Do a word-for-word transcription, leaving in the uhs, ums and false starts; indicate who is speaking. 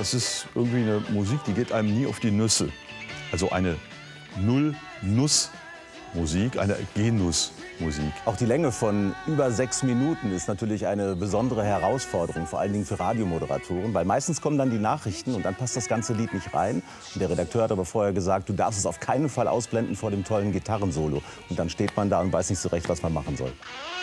Speaker 1: Das ist irgendwie eine Musik, die geht einem nie auf die Nüsse. Also eine Null-Nuss-Musik, eine Genuss-Musik.
Speaker 2: Auch die Länge von über sechs Minuten ist natürlich eine besondere Herausforderung, vor allen Dingen für Radiomoderatoren, weil meistens kommen dann die Nachrichten und dann passt das ganze Lied nicht rein. Und der Redakteur hat aber vorher gesagt, du darfst es auf keinen Fall ausblenden vor dem tollen Gitarrensolo. Und dann steht man da und weiß nicht so recht, was man machen soll.